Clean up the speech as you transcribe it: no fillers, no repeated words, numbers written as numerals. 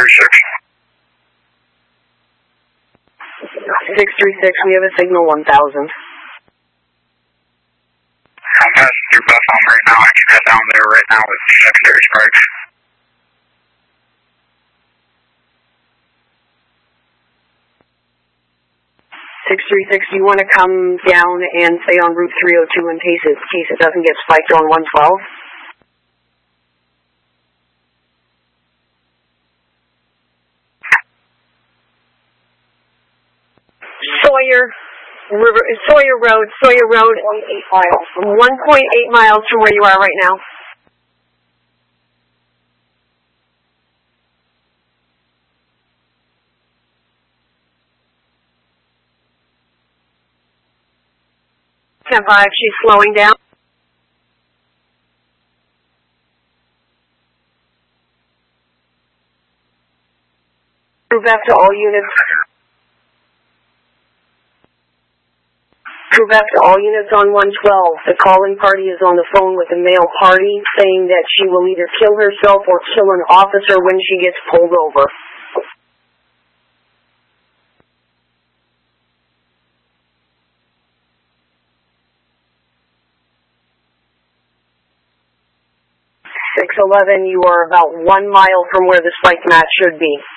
636, we have a signal 1000. I'm passing through Bethlehem right now. I can head down there right now with secondary strike. 636, do you want to come down and stay on Route 302 in case it doesn't get spiked on 112? Sawyer Road, 1.8 miles. 1.8 miles from where you are right now. Stand by if she's slowing down. Move back to all units. Move back to all units on 112. The calling party is on the phone with the male party saying that she will either kill herself or kill an officer when she gets pulled over. .611, you are about 1 mile from where the spike match should be.